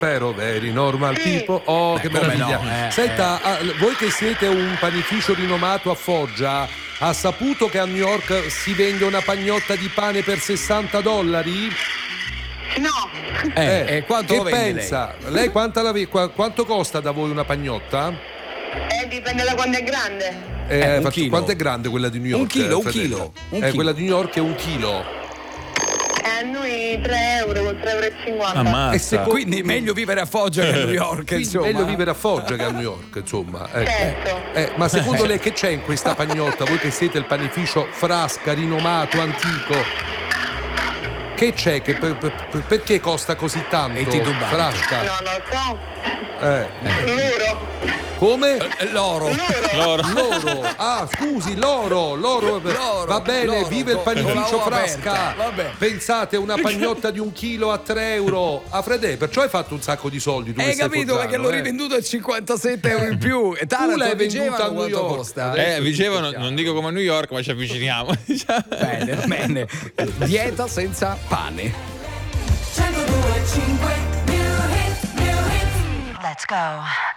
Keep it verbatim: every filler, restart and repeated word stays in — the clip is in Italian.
Vero, veri, normal Sì. tipo. Oh, Beh, che come meraviglia. no, eh, Senta, ah, voi che siete un panificio rinomato a Foggia, ha saputo che a New York si vende una pagnotta di pane per sessanta dollari? No, Eh, e quanto che lo vende pensa? Lei, quanta la ve- qua- quanto costa da voi una pagnotta? eh, dipende da quando è grande. Eh, Eh, un faccio- chilo. quanto è grande quella di New York? Un chilo, un Fredella? chilo, un eh, chilo. quella di New York è un chilo. Eh, a noi tre euro con tre euro e cinquanta. Ammazza. E se- Quindi meglio vivere a Foggia che a New York, Quindi insomma. meglio vivere a Foggia che a New York, insomma. ecco. Certo. Eh, ma secondo lei che c'è in questa pagnotta? Voi che siete il panificio Frasca, rinomato, antico, che c'è? Che per- per- perché costa così tanto? E titubante. Frasca. No, non lo so. Eh. Loro. Come? Eh, L'oro. Loro. L'oro. Ah, scusi, l'oro. L'oro. L'oro, Va bene, l'oro, vive il con la panificio O Frasca. aperta, vabbè. Pensate, una pagnotta di un chilo a tre euro. A Fredè, perciò hai fatto un sacco di soldi. Tu Hai che sei capito? foggiano, Perché l'ho eh. rivenduto a cinquantasette euro in più. E Tu Taranto l'hai dicevano venduta a New quanto York. costa. Eh, dicevano, non dico come a New York, ma ci avviciniamo. Bene, bene. Dieta senza pane. centodue e cinque New Hit, New Hit. Let's go.